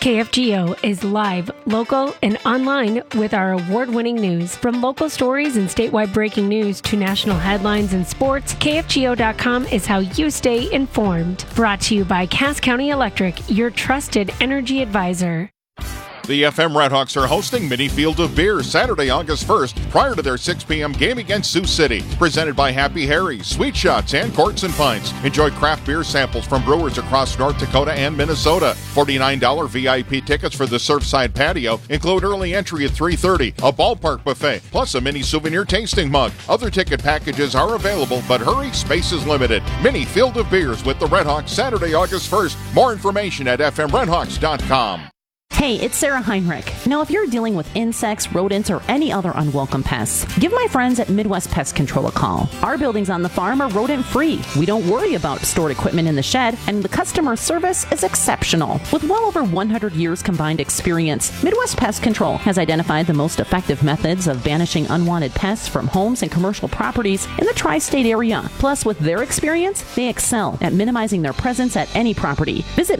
KFGO is live, local, and online with our award-winning news. From local stories and statewide breaking news to national headlines and sports, KFGO.com is how you stay informed. Brought to you by Cass County Electric, your trusted energy advisor. The FM Redhawks are hosting Mini Field of Beer Saturday, August 1st, prior to their 6 p.m. game against Sioux City. Presented by Happy Harry's, Sweet Shots, and Courts and Pints. Enjoy craft beer samples from brewers across North Dakota and Minnesota. $49 VIP tickets for the Surfside Patio include early entry at 3:30, a ballpark buffet, plus a mini souvenir tasting mug. Other ticket packages are available, but hurry, space is limited. Mini Field of Beers with the Redhawks Saturday, August 1st. More information at fmredhawks.com. Hey, it's Sarah Heinrich. Now, if you're dealing with insects, rodents, or any other unwelcome pests, give my friends at Midwest Pest Control a call. Our buildings on the farm are rodent-free. We don't worry about stored equipment in the shed, and the customer service is exceptional. With well over 100 years combined experience, Midwest Pest Control has identified the most effective methods of banishing unwanted pests from homes and commercial properties in the tri-state area. Plus, with their experience, they excel at minimizing their presence at any property. Visit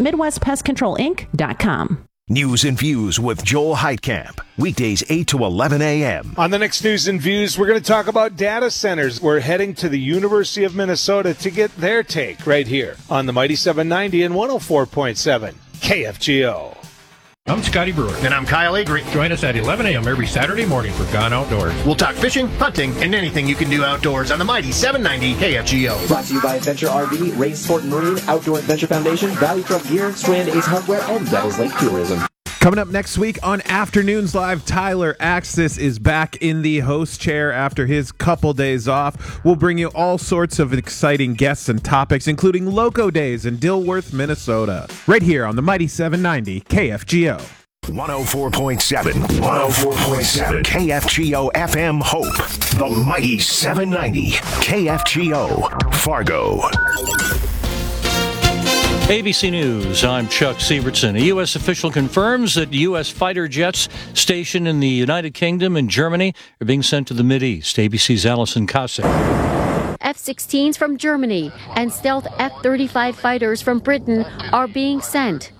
MidwestPestControlInc.com. News and Views with Joel Heitkamp. Weekdays 8 to 11 a.m. On the next News and Views, we're going to talk about data centers. We're heading to the University of Minnesota to get their take right here on the Mighty 790 and 104.7 KFGO. I'm Scotty Brewer. And I'm Kyle Agri. Join us at 11 a.m. every Saturday morning for Gone Outdoors. We'll talk fishing, hunting, and anything you can do outdoors on the Mighty 790 KFGO. Brought to you by Adventure RV, Race Sport and Marine, Outdoor Adventure Foundation, Valley Truck Gear, Strand Ace Hardware, and Devil's Lake Tourism. Coming up next week on Afternoons Live, Tyler Axis is back in the host chair after his couple days off. We'll bring you all sorts of exciting guests and topics, including Loco Days in Dilworth, Minnesota. Right here on the Mighty 790 KFGO. 104.7, 104.7 KFGO FM Hope. The Mighty 790 KFGO Fargo. ABC News, I'm Chuck Sievertson. A U.S. official confirms that U.S. fighter jets stationed in the United Kingdom and Germany are being sent to the Mideast. ABC's Allison Cossack. F-16s from Germany and stealth F-35 fighters from Britain are being sent.